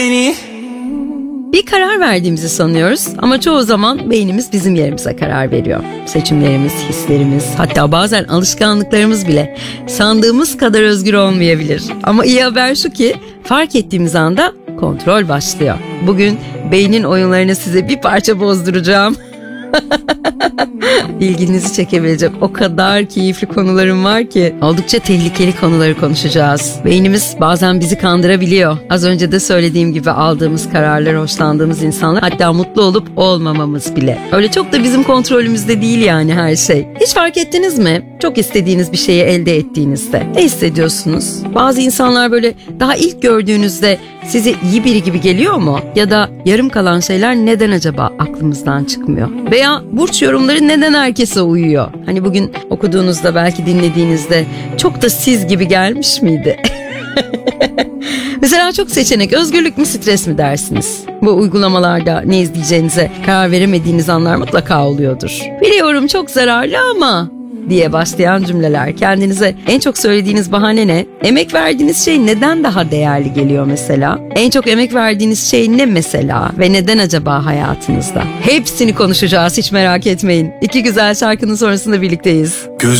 Bir karar verdiğimizi sanıyoruz ama çoğu zaman beynimiz bizim yerimize karar veriyor. Seçimlerimiz, hislerimiz, hatta bazen alışkanlıklarımız bile sandığımız kadar özgür olmayabilir. Ama iyi haber şu ki fark ettiğimiz anda kontrol başlıyor. Bugün beynin oyunlarını size bir parça bozduracağım. İlginizi çekebilecek o kadar keyifli konularım var ki oldukça tehlikeli konuları konuşacağız. Beynimiz bazen bizi kandırabiliyor. Az önce de söylediğim gibi aldığımız kararlar, hoşlandığımız insanlar, hatta mutlu olup olmamamız bile. Öyle çok da bizim kontrolümüzde değil yani her şey. Hiç fark ettiniz mi? Çok istediğiniz bir şeyi elde ettiğinizde ne hissediyorsunuz? Bazı insanlar böyle daha ilk gördüğünüzde size iyi biri gibi geliyor mu? Ya da yarım kalan şeyler neden acaba aklımızdan çıkmıyor? Veya burç yorumları neden herkese uyuyor? Hani bugün okuduğunuzda, belki dinlediğinizde çok da siz gibi gelmiş miydi? Mesela çok seçenek, özgürlük mü, stres mi dersiniz? Bu uygulamalarda ne izleyeceğinize karar veremediğiniz anlar mutlaka oluyordur. Biliyorum çok zararlı ama diye başlayan cümleler. Kendinize en çok söylediğiniz bahane ne? Emek verdiğiniz şey neden daha değerli geliyor mesela? En çok emek verdiğiniz şey ne mesela? Ve neden acaba hayatınızda? Hepsini konuşacağız, hiç merak etmeyin. İki güzel şarkının sonrasında birlikteyiz.